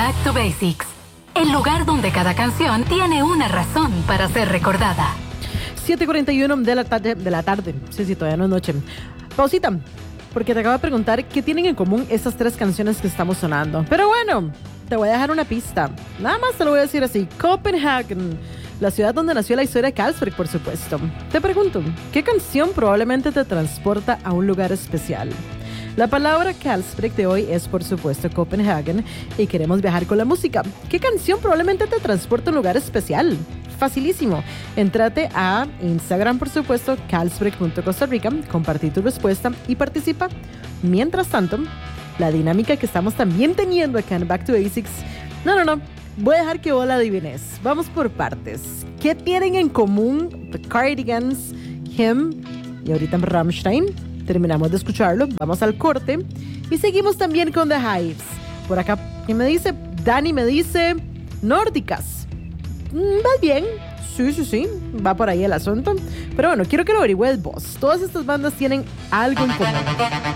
Back to Basics, el lugar donde cada canción tiene una razón para ser recordada. 7:41 de la tarde. Sí, todavía no es noche. Pausita, porque te acabo de preguntar qué tienen en común estas tres canciones que estamos sonando. Pero bueno, te voy a dejar una pista. Nada más te lo voy a decir así. Copenhagen, la ciudad donde nació la historia de Carlsberg, por supuesto. Te pregunto, ¿qué canción probablemente te transporta a un lugar especial? La palabra Carlsberg de hoy es, por supuesto, Copenhagen, y queremos viajar con la música. ¿Qué canción probablemente te transporta a un lugar especial? Facilísimo. Entrate a Instagram, por supuesto, carlsberg.Costa Rica, compartí tu respuesta y participa. Mientras tanto, la dinámica que estamos también teniendo acá en Back to Basics, no, voy a dejar que vos la adivines. Vamos por partes. ¿Qué tienen en común The Cardigans, Him y ahorita Rammstein? Terminamos de escucharlo, vamos al corte y seguimos también con The Hives. Por acá, ¿quién me dice? Dani me dice nórdicas. ¿Va bien? Sí, va por ahí el asunto. Pero bueno, quiero que lo averigües vos. Todas estas bandas tienen algo en común.